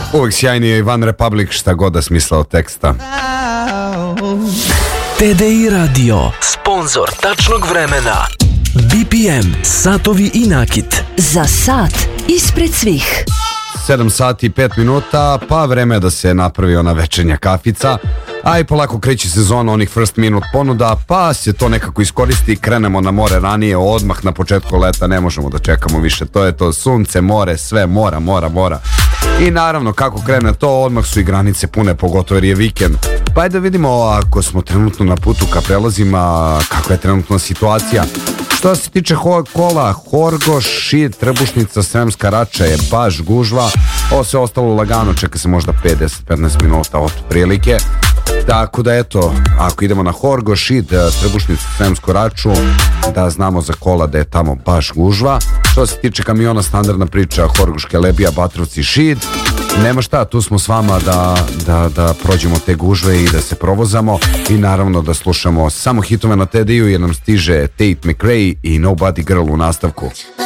Uvijek sjajni je One Republic, šta god da smisla od teksta. TDI Radio, sponzor tačnog vremena. BPM, satovi i nakit. Za sat ispred svih. 7 sati i 5 minuta, pa vreme je da se napravi ona večernja kafica. A i polako kreće sezona onih first minute ponuda, pa se to nekako iskoristi, krenemo na more ranije, odmah na početku leta, ne možemo da čekamo više, to je to, sunce, more, sve, mora. I naravno kako krene to, odmah su i granice pune, pogotovo jer je vikend. Pa ajde da vidimo, ako smo trenutno na putu ka prelazima, kakva je trenutna situacija. Što se tiče kola, Horgoš, Šid, Trbušnica, Sremska Rača je baš gužva, ovo sve ostalo lagano, čeka se možda 5-10-15 minuta od prilike. Tako da eto, ako idemo na Horgoš, Šid, Trbušnicu, Sremsku Raču, da znamo za kola da je tamo baš gužva. Što se tiče kamiona, standardna priča, Horgoš, Kelebija, Batrovci, Šid. Nema šta, tu smo s vama da prođemo te gužve i da se provozamo i naravno da slušamo samo hitove na TDI-u jer nam stiže Tate McRae i Nobody Girl u nastavku.